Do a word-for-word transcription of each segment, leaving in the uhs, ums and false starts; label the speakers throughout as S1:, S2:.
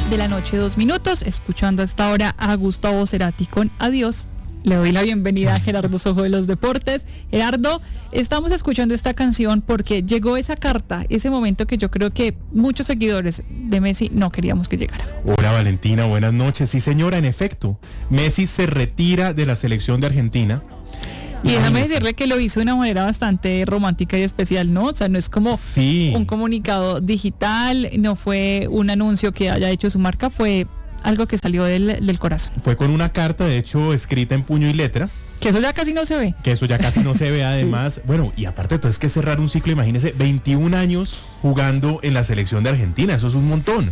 S1: de la noche, dos minutos, escuchando hasta ahora a Gustavo Cerati con Adiós. Le doy la bienvenida a Gerardo Sojo de los Deportes. Gerardo, estamos escuchando esta canción porque llegó esa carta, ese momento que yo creo que muchos seguidores de Messi no queríamos que llegara.
S2: Hola Valentina, buenas noches. Sí señora, en efecto, Messi se retira de la selección de Argentina.
S1: Y déjame decirle que lo hizo de una manera bastante romántica y especial, ¿no? O sea, no es como
S2: sí.
S1: un comunicado digital, no fue un anuncio que haya hecho su marca, fue algo que salió del, del corazón.
S2: Fue con una carta, de hecho, escrita en puño y letra.
S1: Que eso ya casi no se ve.
S2: Que eso ya casi no se ve, además. Bueno, y aparte de todo, es que cerrar un ciclo, imagínese, veintiún años jugando en la selección de Argentina, eso es un montón.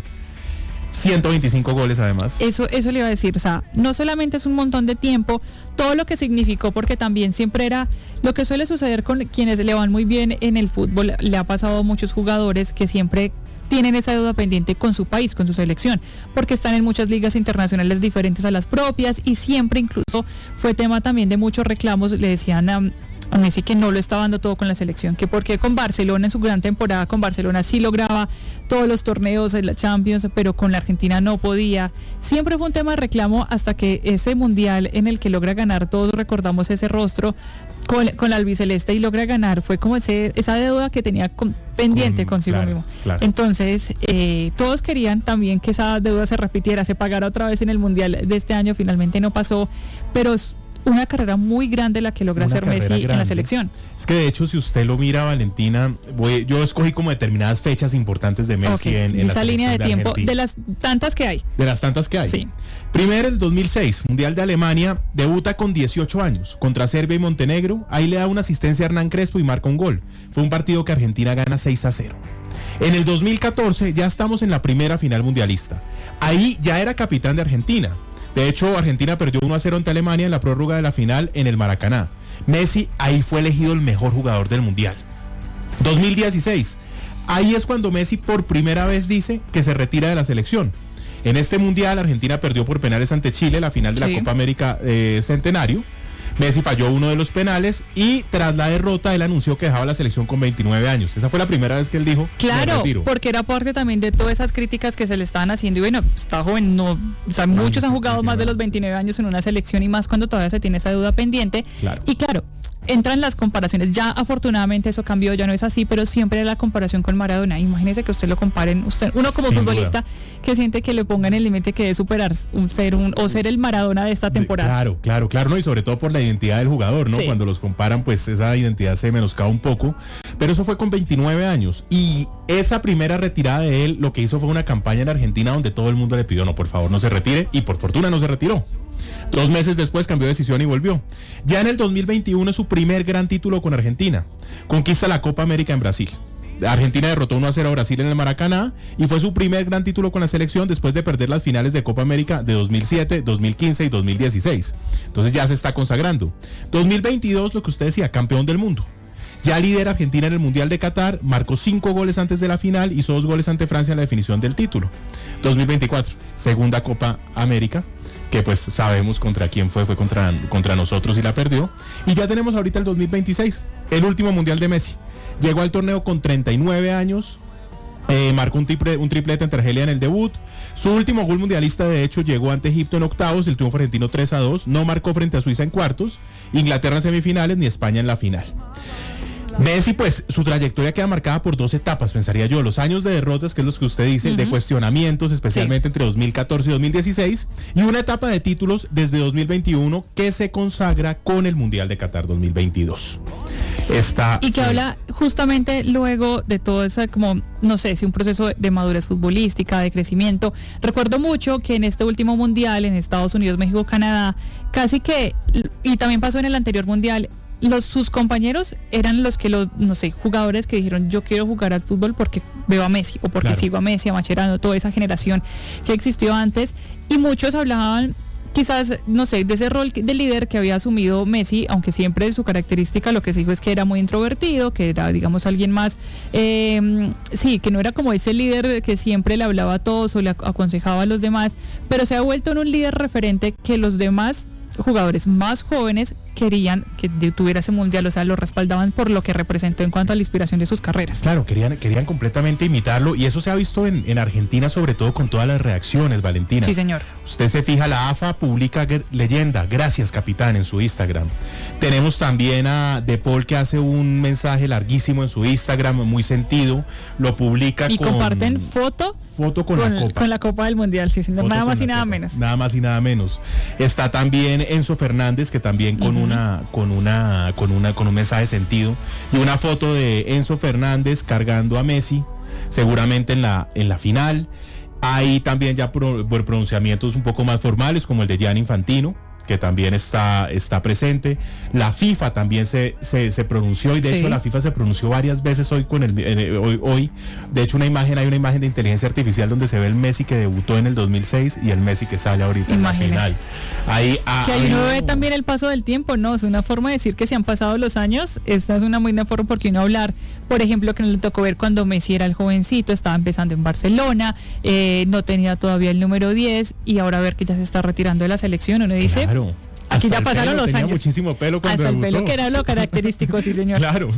S2: ciento veinticinco goles además.
S1: Eso, eso le iba a decir, o sea, no solamente es un montón de tiempo, todo lo que significó, porque también siempre era lo que suele suceder con quienes le van muy bien en el fútbol, le ha pasado a muchos jugadores que siempre tienen esa deuda pendiente con su país, con su selección, porque están en muchas ligas internacionales diferentes a las propias y siempre incluso fue tema también de muchos reclamos, le decían a... a Messi que no lo estaba dando todo con la selección, que porque con Barcelona en su gran temporada con Barcelona sí lograba todos los torneos en la Champions, pero con la Argentina no podía. Siempre fue un tema de reclamo hasta que ese mundial en el que logra ganar, todos recordamos ese rostro con, con la albiceleste y logra ganar, fue como ese esa deuda que tenía con, pendiente con, consigo
S2: claro,
S1: mismo.
S2: Claro.
S1: Entonces, eh, todos querían también que esa deuda se repitiera, se pagara otra vez en el mundial de este año, finalmente no pasó, pero una carrera muy grande la que logra
S2: Una
S1: hacer Messi
S2: grande.
S1: en la selección.
S2: Es que de hecho, si usted lo mira, Valentina, voy, yo escogí como determinadas fechas importantes de Messi
S1: okay.
S2: en, en
S1: esa
S2: la
S1: línea de, de tiempo,
S2: Argentina.
S1: de las tantas que hay.
S2: De las tantas que hay.
S1: Sí.
S2: Primero, el dos mil seis, Mundial de Alemania, debuta con dieciocho años, contra Serbia y Montenegro, ahí le da una asistencia a Hernán Crespo y marca un gol. Fue un partido que Argentina gana seis a cero. En el dos mil catorce, ya estamos en la primera final mundialista. Ahí ya era capitán de Argentina. De hecho, Argentina perdió uno a cero ante Alemania en la prórroga de la final en el Maracaná. Messi ahí fue elegido el mejor jugador del Mundial. dos mil dieciséis, ahí es cuando Messi por primera vez dice que se retira de la selección. En este Mundial, Argentina perdió por penales ante Chile la final de la
S1: sí.
S2: Copa América eh, Centenario. Messi falló uno de los penales y tras la derrota él anunció que dejaba la selección con veintinueve años. Esa fue la primera vez que él dijo,
S1: claro, porque era parte también de todas esas críticas que se le estaban haciendo y bueno, está joven, no, o sea, muchos han jugado más de los veintinueve años en una selección y más cuando todavía se tiene esa duda pendiente.
S2: Claro.
S1: Y claro, entran las comparaciones, ya afortunadamente eso cambió, ya no es así, pero siempre la comparación con Maradona. Imagínese que usted lo comparen, usted, uno como
S2: Sin
S1: futbolista
S2: duda.
S1: que siente que le pongan el límite que debe superar un ser un o ser el Maradona de esta temporada.
S2: Claro, claro, claro, no, y sobre todo por la identidad del jugador, ¿no?
S1: Sí.
S2: Cuando los comparan, pues esa identidad se menoscaba un poco, pero eso fue con veintinueve años y esa primera retirada de él lo que hizo fue una campaña en Argentina donde todo el mundo le pidió, no, por favor, no se retire, y por fortuna no se retiró. Dos meses después cambió de decisión y volvió. Ya en el dos mil veintiuno es su primer gran título con Argentina. Conquista la Copa América en Brasil. Argentina derrotó uno a cero a Brasil en el Maracaná y fue su primer gran título con la selección después de perder las finales de Copa América de dos mil siete, dos mil quince y dos mil dieciséis. Entonces ya se está consagrando. dos mil veintidós, lo que usted decía, campeón del mundo. Ya lidera Argentina en el Mundial de Qatar, marcó cinco goles antes de la final, hizo dos goles ante Francia en la definición del título. dos mil veinticuatro, segunda Copa América, que pues sabemos contra quién fue, fue contra, contra nosotros y la perdió. Y ya tenemos ahorita el dos mil veintiséis, el último Mundial de Messi. Llegó al torneo con treinta y nueve años, eh, marcó un, triple, un triplete ante Argelia en el debut. Su último gol mundialista de hecho llegó ante Egipto en octavos, el triunfo argentino tres a dos, no marcó frente a Suiza en cuartos, Inglaterra en semifinales ni España en la final. Messi, pues, su trayectoria queda marcada por dos etapas, pensaría yo. Los años de derrotas, que es lo que usted dice, uh-huh. de cuestionamientos, especialmente sí. entre dos mil catorce y dos mil dieciséis, y una etapa de títulos desde dos mil veintiuno que se consagra con el Mundial de Qatar dos mil veintidós. Esta
S1: y que
S2: fue...
S1: habla justamente luego de todo ese, como, no sé, si un proceso de madurez futbolística, de crecimiento. Recuerdo mucho que en este último Mundial, en Estados Unidos, México, Canadá, casi que, y también pasó en el anterior Mundial, Los, sus compañeros eran los que los, no sé, jugadores que dijeron yo quiero jugar al fútbol porque veo a Messi o porque
S2: claro.
S1: sigo a Messi, a Mascherano, toda esa generación que existió antes y muchos hablaban quizás, no sé, de ese rol de líder que había asumido Messi, aunque siempre su característica lo que se dijo es que era muy introvertido, que era digamos alguien más, eh, sí, que no era como ese líder que siempre le hablaba a todos o le aconsejaba a los demás, pero se ha vuelto en un líder referente que los demás jugadores más jóvenes querían que tuviera ese mundial, o sea, lo respaldaban por lo que representó en cuanto a la inspiración de sus carreras.
S2: Claro, querían, querían completamente imitarlo y eso se ha visto en, en Argentina, sobre todo con todas las reacciones, Valentina.
S1: Sí, señor.
S2: Usted se fija, la A F A publica leyenda, gracias capitán, en su Instagram. Tenemos también a De Paul que hace un mensaje larguísimo en su Instagram, muy sentido, lo publica
S1: y
S2: con...
S1: comparten foto,
S2: foto con,
S1: con
S2: la copa.
S1: Con la copa del mundial, sí, señor. Nada más y nada menos.
S2: Nada más y nada menos. Está también Enzo Fernández, que también con uh-huh. una, con una, con una, con un mensaje de sentido. Y una foto de Enzo Fernández cargando a Messi, seguramente en la, en la final. Hay también ya pro, pronunciamientos un poco más formales, como el de Gianni Infantino, que también está, está presente. La FIFA también se, se, se pronunció y de sí. hecho la FIFA se pronunció varias veces hoy con el eh, hoy, hoy. De hecho una imagen, hay una imagen de inteligencia artificial donde se ve el Messi que debutó en el dos mil seis y el Messi que sale ahorita Imagínese. en la final. Ahí, ah,
S1: que ahí uno ve también el paso del tiempo, ¿no? Es una forma de decir que se han pasado los años. Esta es una muy buena forma porque uno hablar, por ejemplo, que nos le tocó ver cuando Messi era el jovencito, estaba empezando en Barcelona, eh, no tenía todavía el número diez y ahora ver que ya se está retirando de la selección, uno dice...
S2: Claro.
S1: Aquí
S2: Hasta
S1: ya pasaron
S2: pelo,
S1: los
S2: tenía
S1: años.
S2: Muchísimo pelo cuando
S1: Hasta
S2: debutó.
S1: el pelo que era lo característico, sí señor.
S2: Claro.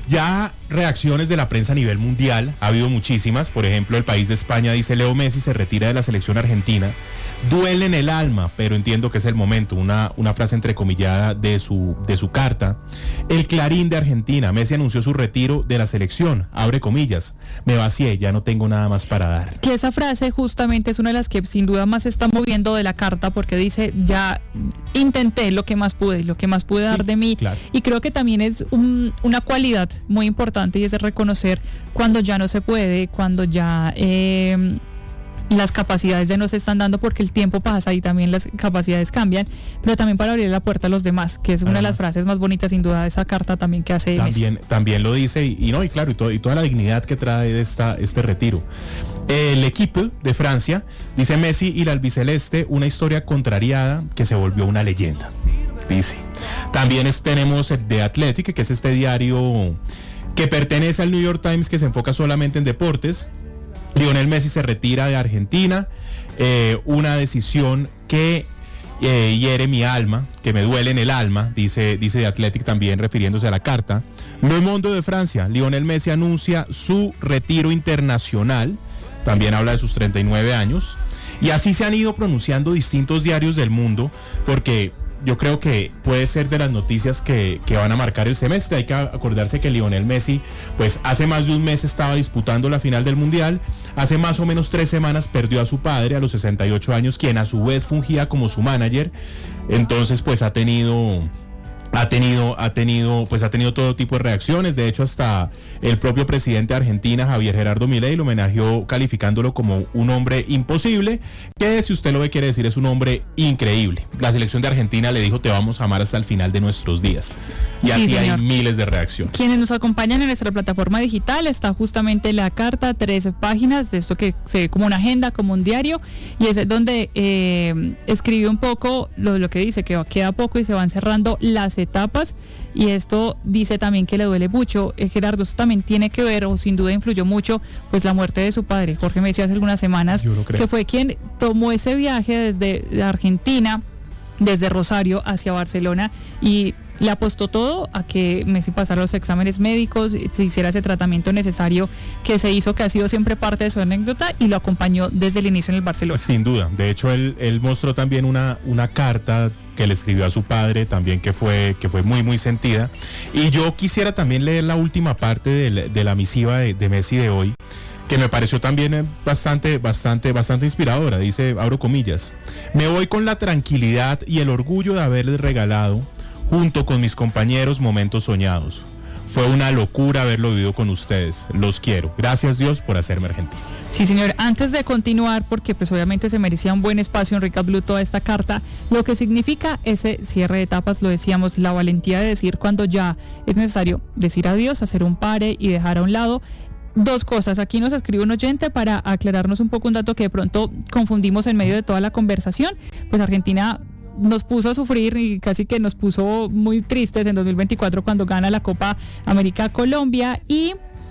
S2: Ya reacciones de la prensa a nivel mundial, ha habido muchísimas. Por ejemplo, el País de España dice: Leo Messi se retira de la selección argentina. Duele en el alma, pero entiendo que es el momento. Una, una frase entrecomillada de su, de su carta. El Clarín de Argentina: Messi anunció su retiro de la selección. Abre comillas. Me vacié, ya no tengo nada más para dar.
S1: Que esa frase justamente es una de las que sin duda más se está moviendo de la carta, porque dice: ya intenté lo que más pude, lo que más pude dar
S2: sí,
S1: de mí.
S2: Claro.
S1: Y creo que también es un, una cualidad muy importante y es de reconocer cuando ya no se puede, cuando ya... Eh, las capacidades de no se están dando porque el tiempo pasa y también las capacidades cambian, pero también para abrir la puerta a los demás, que es una Además, de las frases más bonitas sin duda de esa carta también que hace
S2: también
S1: Messi.
S2: También lo dice y, y no y claro y, todo, y toda la dignidad que trae de esta, este retiro. El equipo de Francia dice: Messi y la albiceleste, una historia contrariada que se volvió una leyenda, dice. También es, tenemos el de Athletic, que es este diario que pertenece al New York Times, que se enfoca solamente en deportes. Lionel Messi se retira de Argentina, eh, una decisión que eh, hiere mi alma, que me duele en el alma, dice, dice The Athletic también refiriéndose a la carta. Le Monde de Francia: Lionel Messi anuncia su retiro internacional, también habla de sus treinta y nueve años, y así se han ido pronunciando distintos diarios del mundo, porque... yo creo que puede ser de las noticias que, que van a marcar el semestre. Hay que acordarse que Lionel Messi, pues hace más de un mes estaba disputando la final del Mundial. Hace más o menos tres semanas perdió a su padre a los sesenta y ocho años, quien a su vez fungía como su manager. Entonces, pues ha tenido... Ha tenido, ha tenido, pues ha tenido todo tipo de reacciones. De hecho, hasta el propio presidente de Argentina, Javier Gerardo Milei, lo homenajeó calificándolo como un hombre imposible, que si usted lo ve quiere decir es un hombre increíble. La selección de Argentina le dijo: te vamos a amar hasta el final de nuestros días. Y sí, así señor. Hay miles de reacciones.
S1: Quienes nos acompañan en nuestra plataforma digital, está justamente la carta, trece páginas de esto que se ve como una agenda, como un diario, y es donde eh, escribe un poco lo, lo que dice, que queda poco y se van cerrando las etapas, y esto dice también que le duele mucho. eh, Gerardo, esto también tiene que ver, o sin duda influyó mucho, pues la muerte de su padre, Jorge Messi, hace algunas semanas, que fue quien tomó ese viaje desde Argentina, desde Rosario hacia Barcelona, y le apostó todo a que Messi pasara los exámenes médicos, se hiciera ese tratamiento necesario que se hizo, que ha sido siempre parte de su anécdota, y lo acompañó desde el inicio en el Barcelona.
S2: Sin duda, de hecho él, él mostró también una, una carta que le escribió a su padre también, que fue, que fue muy muy sentida, y yo quisiera también leer la última parte de, de la misiva de, de Messi de hoy, que me pareció también bastante, bastante, bastante inspiradora. Dice, abro comillas: me voy con la tranquilidad y el orgullo de haberles regalado, junto con mis compañeros, momentos soñados. Fue una locura haberlo vivido con ustedes. Los quiero. Gracias Dios por hacerme argentino.
S1: Sí, señor. Antes de continuar, porque pues obviamente se merecía un buen espacio en Recap Blue toda esta carta, lo que significa ese cierre de etapas, lo decíamos, la valentía de decir cuando ya es necesario decir adiós, hacer un pare y dejar a un lado. Dos cosas, aquí nos escribe un oyente para aclararnos un poco un dato que de pronto confundimos en medio de toda la conversación. Pues Argentina nos puso a sufrir y casi que nos puso muy tristes en dos mil veinticuatro cuando gana la Copa América Colombia, y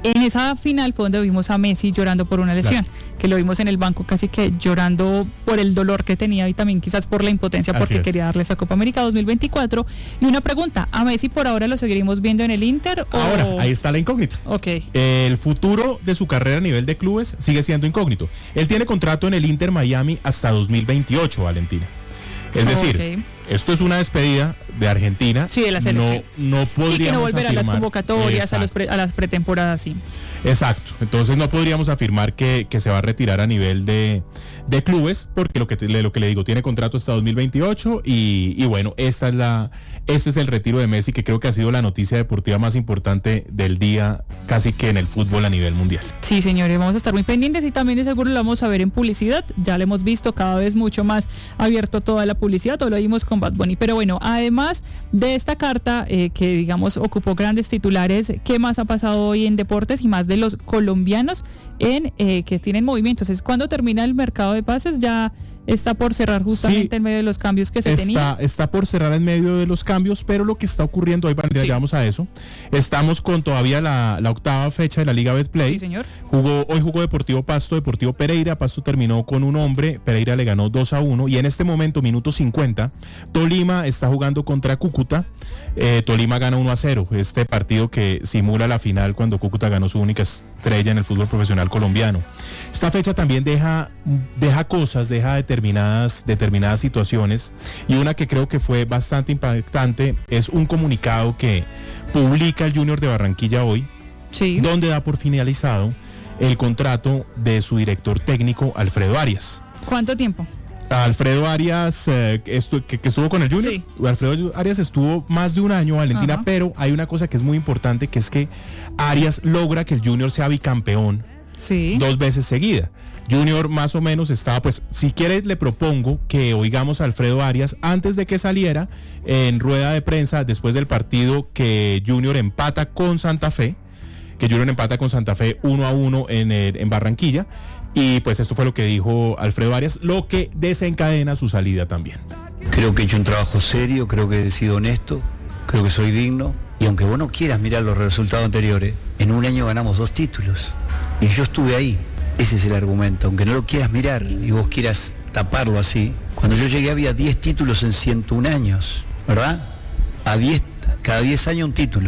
S1: En esa final fue donde vimos a Messi llorando por una lesión, claro, que lo vimos en el banco casi que llorando por el dolor que tenía y también quizás por la impotencia porque quería darle esa Copa América dos mil veinticuatro. Y una pregunta, ¿a Messi por ahora lo seguiremos viendo en el Inter? O...
S2: Ahora, ahí está la incógnita.
S1: Ok.
S2: El futuro de su carrera a nivel de clubes sigue siendo incógnito. Él tiene contrato en el Inter Miami hasta dos mil veintiocho, Valentina. Es decir, okay, esto es una despedida de Argentina.
S1: Sí, de la selección.
S2: No, no podríamos
S1: sí, que no volver
S2: afirmar,
S1: a las convocatorias, a, los pre, a las pretemporadas, sí.
S2: Exacto. Entonces no podríamos afirmar que, que se va a retirar a nivel de, de clubes, porque lo que, te, lo que le digo, tiene contrato hasta dos mil veintiocho y, y bueno, esta es la, este es el retiro de Messi, que creo que ha sido la noticia deportiva más importante del día, casi que en el fútbol a nivel mundial.
S1: Sí, señores, vamos a estar muy pendientes y también de seguro lo vamos a ver en publicidad. Ya lo hemos visto cada vez mucho más abierto toda la publicidad, todo lo vimos con Bad Bunny. Pero bueno, además de esta carta eh, que digamos ocupó grandes titulares, ¿qué más ha pasado hoy en deportes y más de los colombianos en eh, que tienen movimientos? Es cuando termina el mercado de pases, ya está por cerrar justamente sí, en medio de los cambios que se
S2: está,
S1: tenían.
S2: Está por cerrar en medio de los cambios, pero lo que está ocurriendo hoy, ya sí, llegamos a eso. Estamos con todavía la, la octava fecha de la Liga Betplay.
S1: Sí, señor.
S2: Jugó, hoy jugó Deportivo Pasto, Deportivo Pereira. Pasto terminó con un hombre, Pereira le ganó dos a uno. Y en este momento, minuto cincuenta, Tolima está jugando contra Cúcuta. Eh, Tolima gana uno a cero. Este partido que simula la final cuando Cúcuta ganó su única estrella en el fútbol profesional colombiano. Esta fecha también deja, deja cosas, deja determinadas, determinadas situaciones, y una que creo que fue bastante impactante es un comunicado que publica el Junior de Barranquilla hoy,
S1: sí,
S2: donde da por finalizado el contrato de su director técnico Alfredo Arias.
S1: ¿Cuánto tiempo?
S2: Alfredo Arias, eh, estu que, que estuvo con el Junior,
S1: sí,
S2: Alfredo Arias estuvo más de un año, Valentina, uh-huh, pero hay una cosa que es muy importante, que es que Arias logra que el Junior sea bicampeón,
S1: sí,
S2: dos veces seguida. Junior más o menos estaba, pues, si quiere le propongo que oigamos a Alfredo Arias antes de que saliera en rueda de prensa después del partido que Junior empata con Santa Fe, que Junior empata con Santa Fe uno a uno en, en Barranquilla. Y pues esto fue lo que dijo Alfredo Arias, lo que desencadena su salida también.
S3: Creo que he hecho un trabajo serio, creo que he sido honesto, creo que soy digno. Y aunque vos no quieras mirar los resultados anteriores, en un año ganamos dos títulos. Y yo estuve ahí. Ese es el argumento. Aunque no lo quieras mirar y vos quieras taparlo así, cuando yo llegué había diez títulos en ciento un años, ¿verdad? A diez, cada diez años un título.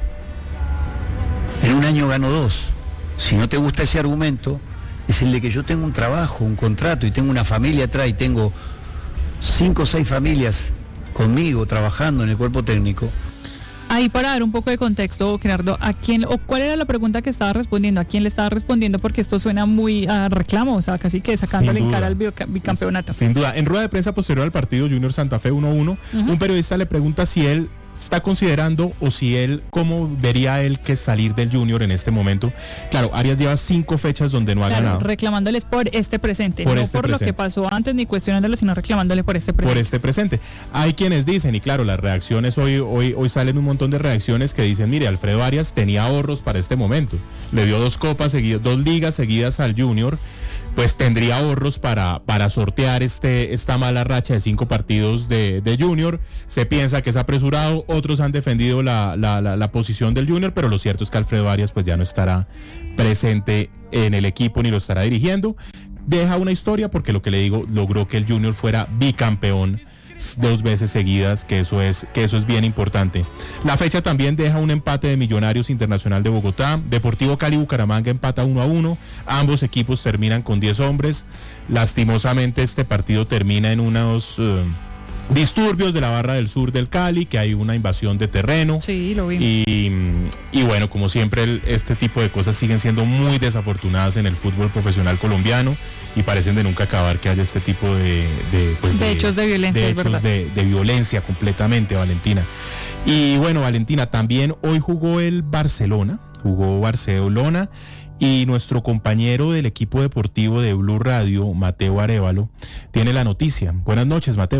S3: En un año gano dos. Si no te gusta ese argumento, es el de que yo tengo un trabajo, un contrato y tengo una familia atrás y tengo cinco o seis familias conmigo trabajando en el cuerpo técnico.
S1: Ahí para dar un poco de contexto, Gerardo, ¿a quién o cuál era la pregunta que estaba respondiendo? ¿A quién le estaba respondiendo? Porque esto suena muy a reclamo, o sea, casi que sacándole en cara al bicampeonato.
S2: Sin duda. En rueda de prensa posterior al partido Junior Santa Fe uno a uno, uh-huh, un periodista le pregunta si él está considerando o si él, cómo vería él que salir del Junior en este momento. Claro, Arias lleva cinco fechas donde no ha
S1: claro,
S2: ganado.
S1: Reclamándoles por este presente,
S2: por
S1: no
S2: este
S1: por
S2: presente.
S1: Lo que pasó antes ni cuestionándolo, sino reclamándole por este presente.
S2: Por este presente. Hay quienes dicen, y claro, las reacciones hoy, hoy, hoy salen un montón de reacciones que dicen, mire, Alfredo Arias tenía ahorros para este momento. Le dio dos copas seguidas, dos ligas seguidas al Junior, pues tendría ahorros para, para sortear este, esta mala racha de cinco partidos de, de Junior. Se piensa que es apresurado, otros han defendido la, la, la, la posición del Junior, pero lo cierto es que Alfredo Arias pues ya no estará presente en el equipo ni lo estará dirigiendo. Deja una historia porque lo que le digo, logró que el Junior fuera bicampeón dos veces seguidas, que eso es que eso es bien importante. La fecha también deja un empate de Millonarios Internacional de Bogotá, Deportivo Cali Bucaramanga empata uno a uno, ambos equipos terminan con diez hombres. Lastimosamente este partido termina en unos uh, disturbios de la barra del sur del Cali, que hay una invasión de terreno.
S1: Sí, lo vi.
S2: Y, y bueno, como siempre, el, este tipo de cosas siguen siendo muy desafortunadas en el fútbol profesional colombiano y parecen de nunca acabar que haya este tipo de, de, pues
S1: de, de hechos de violencia,
S2: de
S1: es
S2: hechos
S1: verdad.
S2: De, de violencia completamente, Valentina. Y bueno, Valentina, también hoy jugó el Barcelona, jugó Barcelona. Y nuestro compañero del equipo deportivo de Blue Radio, Mateo Arévalo, tiene la noticia. Buenas noches, Mateo.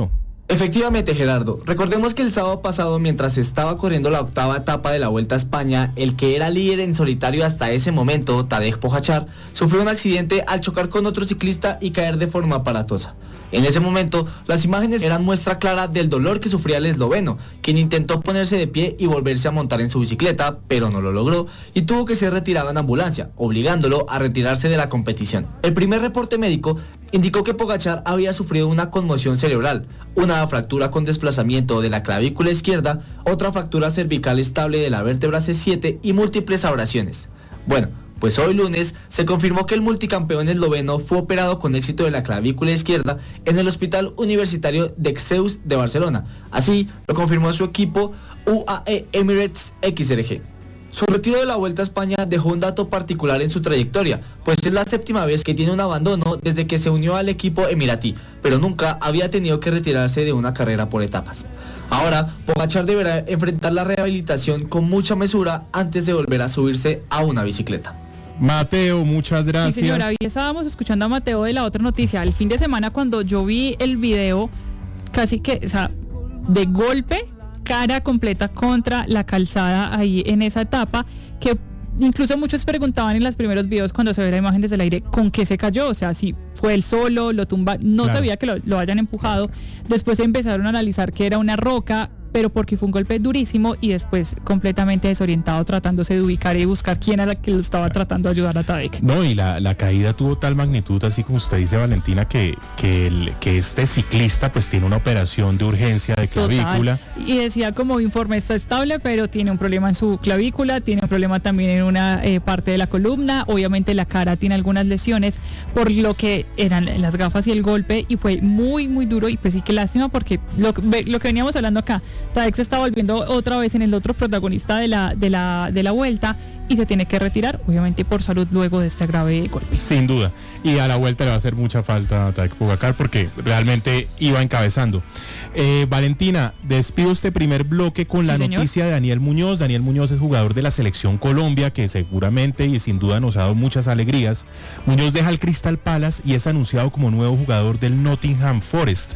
S4: Efectivamente, Gerardo. Recordemos que el sábado pasado, mientras estaba corriendo la octava etapa de la Vuelta a España, el que era líder en solitario hasta ese momento, Tadej Pogačar, sufrió un accidente al chocar con otro ciclista y caer de forma aparatosa. En ese momento, las imágenes eran muestra clara del dolor que sufría el esloveno, quien intentó ponerse de pie y volverse a montar en su bicicleta, pero no lo logró y tuvo que ser retirado en ambulancia, obligándolo a retirarse de la competición. El primer reporte médico indicó que Pogačar había sufrido una conmoción cerebral, una fractura con desplazamiento de la clavícula izquierda, otra fractura cervical estable de la vértebra C siete y múltiples abrasiones. Bueno, pues hoy lunes se confirmó que el multicampeón esloveno fue operado con éxito de la clavícula izquierda en el Hospital Universitario Dexeus de Barcelona. Así lo confirmó su equipo U A E Emirates X R G. Su retiro de la Vuelta a España dejó un dato particular en su trayectoria, pues es la séptima vez que tiene un abandono desde que se unió al equipo emiratí, pero nunca había tenido que retirarse de una carrera por etapas. Ahora, Pogačar deberá enfrentar la rehabilitación con mucha mesura antes de volver a subirse a una bicicleta.
S2: Mateo, muchas gracias.
S1: Sí, señora, hoy estábamos escuchando a Mateo de la otra noticia. El fin de semana, cuando yo vi el video, casi que, o sea, de golpe, cara completa contra la calzada ahí en esa etapa, que incluso muchos preguntaban en los primeros videos cuando se ve la imagen desde el aire, ¿con qué se cayó? O sea, si fue él solo, lo tumba, no
S2: claro.
S1: sabía que lo, lo hayan empujado. Después empezaron a analizar que era una roca, pero porque fue un golpe durísimo y después completamente desorientado, tratándose de ubicar y buscar quién era la que lo estaba tratando de ayudar a Tadej.
S2: No, y la, la caída tuvo tal magnitud, así como usted dice, Valentina, que, que, el, que este ciclista pues tiene una operación de urgencia de clavícula.
S1: Total. Y decía como informe está estable, pero tiene un problema en su clavícula, tiene un problema también en una eh, parte de la columna, obviamente la cara tiene algunas lesiones, por lo que eran las gafas y el golpe, y fue muy, muy duro, y pues sí, qué lástima, porque lo, lo que veníamos hablando acá, Tadej se está volviendo otra vez en el otro protagonista de la, de la, de la vuelta, y se tiene que retirar, obviamente por salud, luego de este grave golpe.
S2: Sin duda, y a la vuelta le va a hacer mucha falta a Tadej Pogačar porque realmente iba encabezando. Eh, Valentina, despido este primer bloque con sí, la señor. noticia de Daniel Muñoz. Daniel Muñoz es jugador de la Selección Colombia, que seguramente y sin duda nos ha dado muchas alegrías. Muñoz deja el Crystal Palace y es anunciado como nuevo jugador del Nottingham Forest.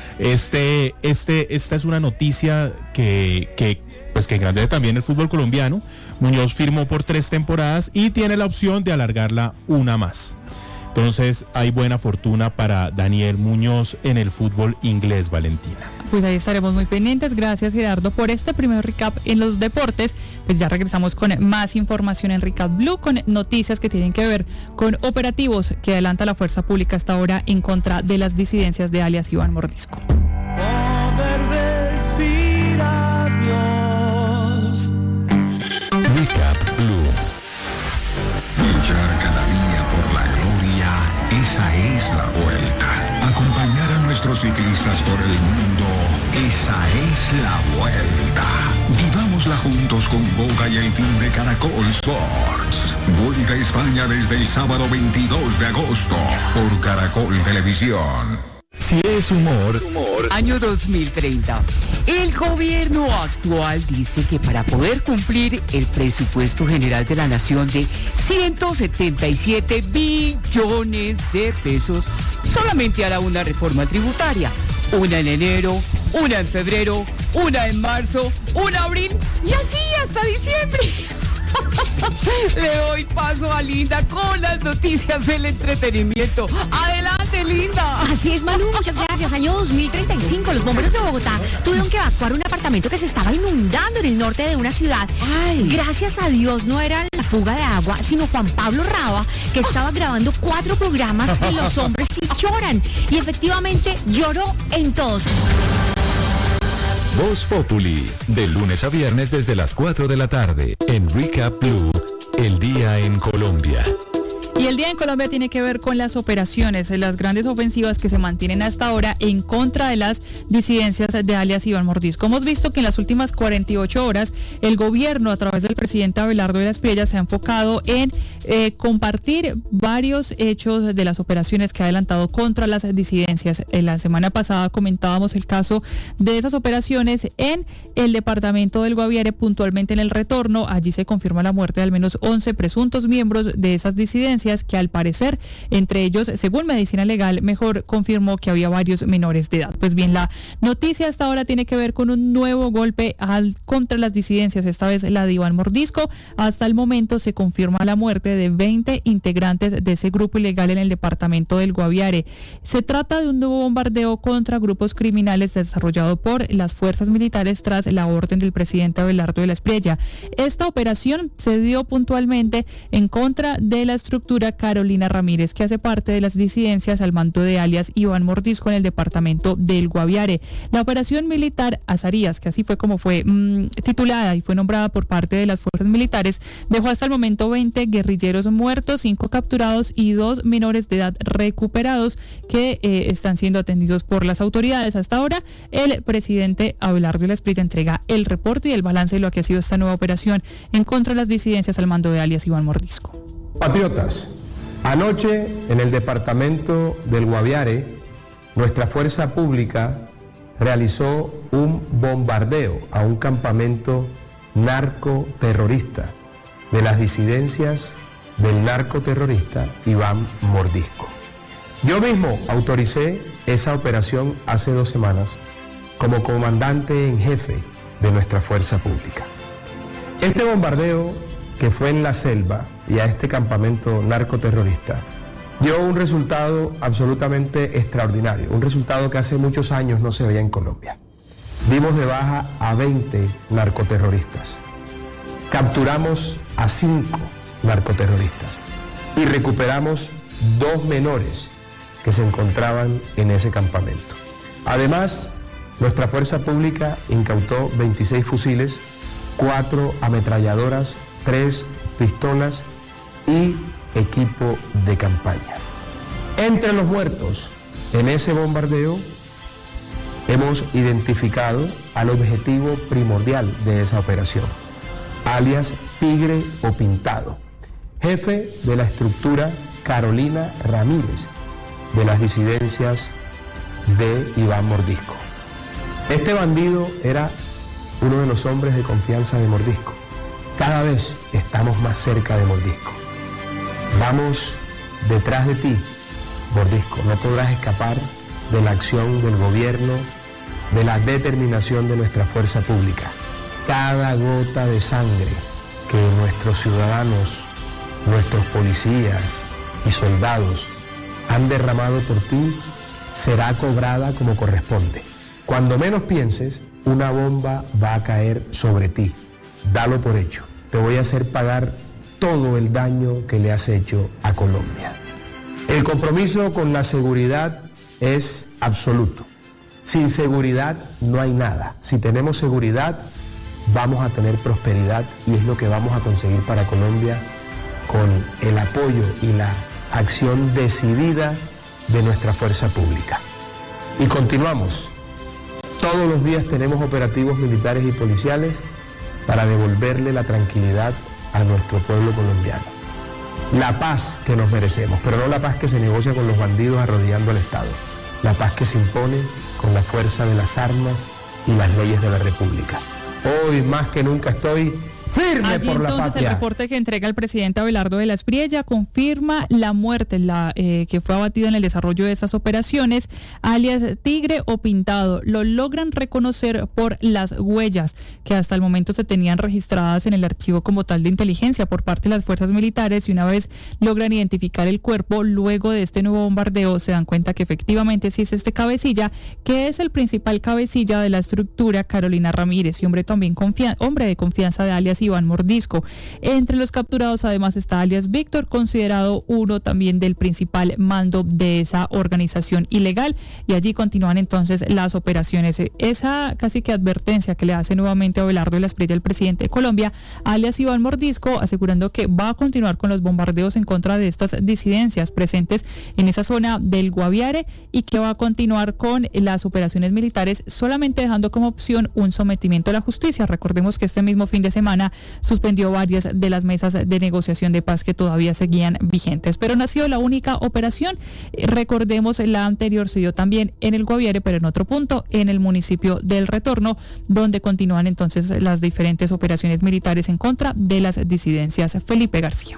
S2: Este, este, esta es una noticia que, que pues que engrandece también el fútbol colombiano. Muñoz firmó por tres temporadas y tiene la opción de alargarla una más. Entonces hay buena fortuna para Daniel Muñoz en el fútbol inglés, Valentina.
S1: Pues ahí estaremos muy pendientes. Gracias, Gerardo, por este primer recap en los deportes. Pues ya regresamos con más información en Recap Blue, con noticias que tienen que ver con operativos que adelanta la Fuerza Pública hasta ahora en contra de las disidencias de alias Iván Mordisco.
S5: Poder decir adiós.
S6: Recap Blue. Luchar cada día por la gloria, esa es la vuelta. Acompañar a nuestros ciclistas por el mundo, esa es la vuelta. Vivámosla juntos con Boga y el team de Caracol Sports. Vuelta a España desde el sábado veintidós de agosto por Caracol Televisión. Si es humor, humor.
S7: Año dos mil treinta. El gobierno actual dice que para poder cumplir el presupuesto general de la nación de ciento setenta y siete billones de pesos, solamente hará una reforma tributaria. Una en enero, una en febrero, una en marzo, una en abril y así hasta diciembre. Le doy paso a Linda con las noticias del entretenimiento. Adelante, Linda.
S8: Así es, Manu, muchas gracias. Año dos mil treinta y cinco, los bomberos de Bogotá tuvieron que evacuar un apartamento que se estaba inundando en el norte de una ciudad. Ay. Gracias a Dios no era la fuga de agua, sino Juan Pablo Raba, que estaba grabando cuatro programas en Los Hombres Sí Lloran. Y efectivamente lloró en todos.
S6: Voz Populi, de lunes a viernes desde las cuatro de la tarde, en Recap Blue, el día en Colombia.
S1: Y el día en Colombia tiene que ver con las operaciones, las grandes ofensivas que se mantienen hasta ahora en contra de las disidencias de alias Iván Mordisco. Hemos visto que en las últimas cuarenta y ocho horas el gobierno, a través del presidente Abelardo de las Priellas, se ha enfocado en eh, compartir varios hechos de las operaciones que ha adelantado contra las disidencias. En la semana pasada comentábamos el caso de esas operaciones en el departamento del Guaviare, puntualmente en El Retorno. Allí se confirma la muerte de al menos once presuntos miembros de esas disidencias alias que al parecer, entre ellos, según Medicina Legal, mejor confirmó que había varios menores de edad. Pues bien, la noticia hasta ahora tiene que ver con un nuevo golpe al, contra las disidencias, esta vez la de Iván Mordisco. Hasta el momento se confirma la muerte de veinte integrantes de ese grupo ilegal en el departamento del Guaviare. Se trata de un nuevo bombardeo contra grupos criminales desarrollado por las fuerzas militares tras la orden del presidente Abelardo de la Espriella. Esta operación se dio puntualmente en contra de la estructura Carolina Ramírez, que hace parte de las disidencias al mando de alias Iván Mordisco en el departamento del Guaviare. La operación militar Azarías, que así fue como fue mmm, titulada y fue nombrada por parte de las fuerzas militares, dejó hasta el momento veinte guerrilleros muertos, cinco capturados y dos menores de edad recuperados que eh, están siendo atendidos por las autoridades. Hasta ahora, el presidente Abelardo de la Espriella entrega el reporte y el balance de lo que ha sido esta nueva operación en contra de las disidencias al mando de alias Iván Mordisco.
S9: Patriotas, anoche en el departamento del Guaviare, nuestra fuerza pública realizó un bombardeo a un campamento narcoterrorista de las disidencias del narcoterrorista Iván Mordisco. Yo mismo autoricé esa operación hace dos semanas como comandante en jefe de nuestra fuerza pública. Este bombardeo que fue en la selva y a este campamento narcoterrorista dio un resultado absolutamente extraordinario, un resultado que hace muchos años no se veía en Colombia. Dimos de baja a veinte narcoterroristas, capturamos a cinco narcoterroristas y recuperamos dos menores que se encontraban en ese campamento. Además, nuestra fuerza pública incautó veintiséis fusiles, cuatro ametralladoras, tres pistolas y equipo de campaña. Entre los muertos en ese bombardeo hemos identificado al objetivo primordial de esa operación, alias Tigre o Pintado, jefe de la estructura Carolina Ramírez de las disidencias de Iván Mordisco. Este bandido era uno de los hombres de confianza de Mordisco. Cada vez estamos más cerca de Mordisco. Vamos detrás de ti, Mordisco. No podrás escapar de la acción del gobierno, de la determinación de nuestra fuerza pública. Cada gota de sangre que nuestros ciudadanos, nuestros policías y soldados han derramado por ti será cobrada como corresponde. Cuando menos pienses, una bomba va a caer sobre ti. Dalo por hecho. Te voy a hacer pagar todo el daño que le has hecho a Colombia. El compromiso con la seguridad es absoluto. Sin seguridad no hay nada. Si tenemos seguridad, vamos a tener prosperidad y es lo que vamos a conseguir para Colombia con el apoyo y la acción decidida de nuestra fuerza pública. Y continuamos. Todos los días tenemos operativos militares y policiales para devolverle la tranquilidad a nuestro pueblo colombiano. La paz que nos merecemos, pero no la paz que se negocia con los bandidos arrodillando al Estado. La paz que se impone con la fuerza de las armas y las leyes de la República. Hoy más que nunca estoy firme
S1: Allí
S9: por la
S1: entonces
S9: patria.
S1: El reporte que entrega el presidente Abelardo de la Espriella confirma la muerte la eh, que fue abatida en el desarrollo de estas operaciones, alias Tigre o Pintado. Lo logran reconocer por las huellas que hasta el momento se tenían registradas en el archivo como tal de inteligencia por parte de las fuerzas militares, y una vez logran identificar el cuerpo luego de este nuevo bombardeo se dan cuenta que efectivamente sí es este cabecilla, que es el principal cabecilla de la estructura Carolina Ramírez y hombre también confia- hombre de confianza de alias Iván Mordisco. Entre los capturados además está alias Víctor, considerado uno también del principal mando de esa organización ilegal, y allí continúan entonces las operaciones. Esa casi que advertencia que le hace nuevamente Abelardo de la Espriella, el presidente de Colombia, alias Iván Mordisco, asegurando que va a continuar con los bombardeos en contra de estas disidencias presentes en esa zona del Guaviare y que va a continuar con las operaciones militares, solamente dejando como opción un sometimiento a la justicia. Recordemos que este mismo fin de semana suspendió varias de las mesas de negociación de paz que todavía seguían vigentes, pero no ha sido la única operación. Eh, recordemos, la anterior se dio también en el Guaviare, pero en otro punto, en el municipio del Retorno, donde continúan entonces las diferentes operaciones militares en contra de las disidencias. Felipe García.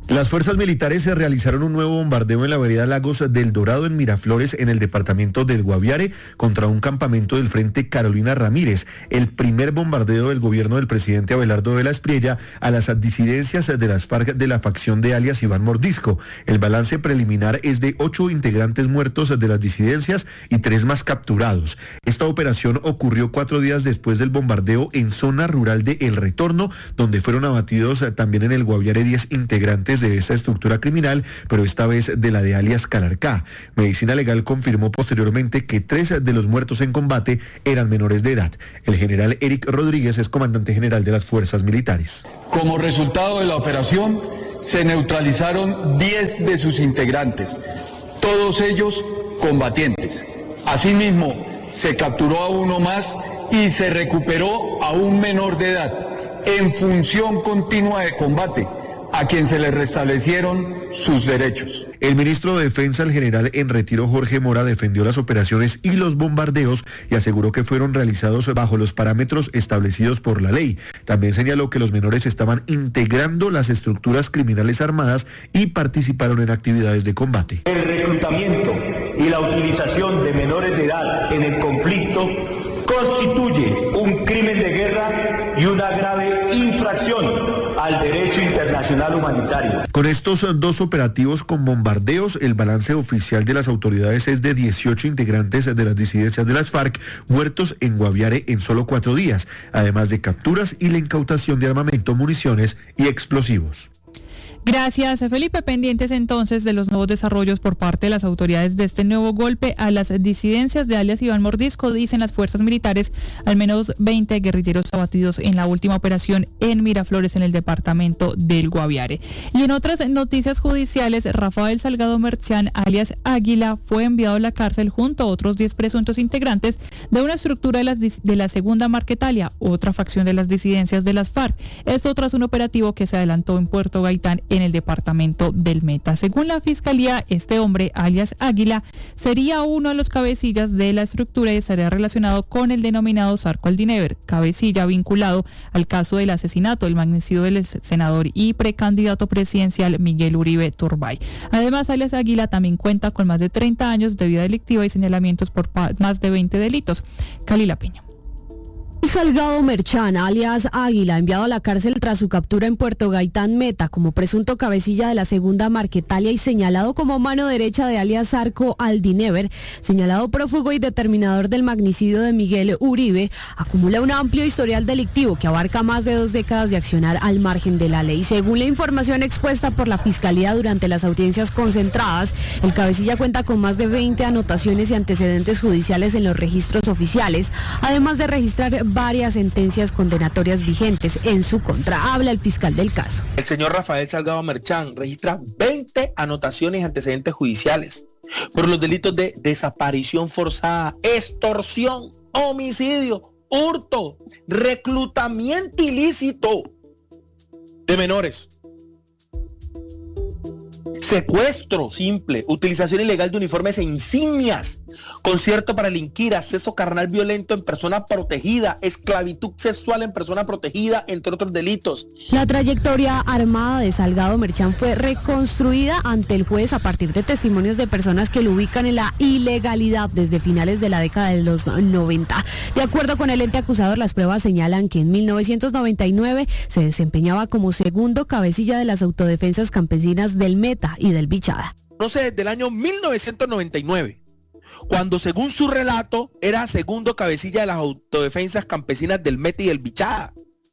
S10: Las fuerzas militares se realizaron un nuevo bombardeo en la vereda Lagos del Dorado en Miraflores, en el departamento del Guaviare, contra un campamento del Frente Carolina Ramírez, el primer bombardeo del gobierno del presidente Abelardo de la Espriella a las disidencias de las FARC de la facción de alias Iván Mordisco. El balance preliminar es de ocho integrantes muertos de las disidencias y tres más capturados. Esta operación ocurrió cuatro días después del bombardeo en zona rural de El Retorno, donde fueron abatidos también en el Guaviare diez integrantes de esta estructura criminal, pero esta vez de la de alias Calarcá. Medicina Legal confirmó posteriormente que tres de los muertos en combate eran menores de edad. El general Eric Rodríguez es comandante general de las fuerzas militares.
S11: Como resultado de la operación, se neutralizaron diez de sus integrantes, todos ellos combatientes. Asimismo, se capturó a uno más y se recuperó a un menor de edad en función continua de combate, a quien se le restablecieron sus derechos.
S10: El ministro de Defensa, el general en retiro Jorge Mora, defendió las operaciones y los bombardeos y aseguró que fueron realizados bajo los parámetros establecidos por la ley. También señaló que los menores estaban integrando las estructuras criminales armadas y participaron en actividades de combate.
S12: El reclutamiento y la utilización de menores de edad en el conflicto constituye un crimen de guerra y una grave infracción al derecho internacional humanitario.
S10: Con estos dos operativos con bombardeos, el balance oficial de las autoridades es de dieciocho integrantes de las disidencias de las FARC muertos en Guaviare en solo cuatro días, además de capturas y la incautación de armamento, municiones y explosivos.
S1: Gracias, Felipe. Pendientes entonces de los nuevos desarrollos por parte de las autoridades de este nuevo golpe a las disidencias de alias Iván Mordisco. Dicen las fuerzas militares, al menos veinte guerrilleros abatidos en la última operación en Miraflores, en el departamento del Guaviare. Y en otras noticias judiciales, Rafael Salgado Merchán, alias Águila, fue enviado a la cárcel junto a otros diez presuntos integrantes de una estructura de, las, de la Segunda Marquetalia, otra facción de las disidencias de las FARC. Esto tras un operativo que se adelantó en Puerto Gaitán, en el departamento del Meta. Según la Fiscalía, este hombre, alias Águila, sería uno de los cabecillas de la estructura y estaría relacionado con el denominado Zarco Aldinever, cabecilla vinculado al caso del asesinato, el magnicidio del senador y precandidato presidencial Miguel Uribe Turbay. Además, alias Águila también cuenta con más de treinta años de vida delictiva y señalamientos por más de veinte delitos. Calila Piña.
S8: Salgado Merchán, alias Águila, enviado a la cárcel tras su captura en Puerto Gaitán Meta como presunto cabecilla de la Segunda Marquetalia y señalado como mano derecha de alias Zarco Aldinever, señalado prófugo y determinador del magnicidio de Miguel Uribe, acumula un amplio historial delictivo que abarca más de dos décadas de accionar al margen de la ley. Según la información expuesta por la Fiscalía durante las audiencias concentradas, el cabecilla cuenta con más de veinte anotaciones y antecedentes judiciales en los registros oficiales, además de registrar varias sentencias condenatorias vigentes en su contra. Habla el fiscal del caso.
S13: El señor Rafael Salgado Merchán registra veinte anotaciones y antecedentes judiciales por los delitos de desaparición forzada, extorsión, homicidio, hurto, reclutamiento ilícito de menores, secuestro simple, utilización ilegal de uniformes e insignias, concierto para delinquir, acceso carnal violento en persona protegida, esclavitud sexual en persona protegida, entre otros delitos.
S8: La trayectoria armada de Salgado Merchán fue reconstruida ante el juez a partir de testimonios de personas que lo ubican en la ilegalidad desde finales de la década de los noventa. De acuerdo con el ente acusador, las pruebas señalan que en mil novecientos noventa y nueve se desempeñaba como segundo cabecilla de las autodefensas campesinas del Meta y del Bichada.
S13: No sé, desde el año mil novecientos noventa y nueve, cuando según su relato era segundo cabecilla de las autodefensas campesinas del Meta y del Bichada.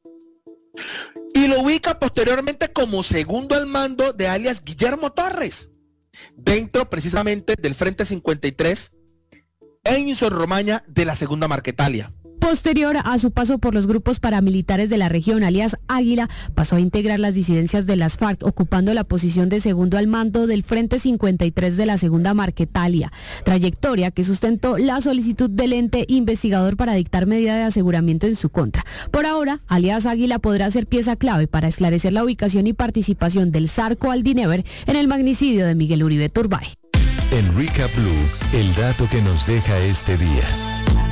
S13: Y lo ubica posteriormente como segundo al mando de alias Guillermo Torres, dentro precisamente del Frente cincuenta y tres en Sor Romaña de la Segunda Marquetalia.
S8: Posterior a su paso por los grupos paramilitares de la región, alias Águila pasó a integrar las disidencias de las FARC, ocupando la posición de segundo al mando del Frente cincuenta y tres de la Segunda Marquetalia, trayectoria que sustentó la solicitud del ente investigador para dictar medida de aseguramiento en su contra. Por ahora, alias Águila podrá ser pieza clave para esclarecer la ubicación y participación del Zarco Aldinever en el magnicidio de Miguel Uribe Turbay.
S14: En Recap Blue, el dato que nos deja este día.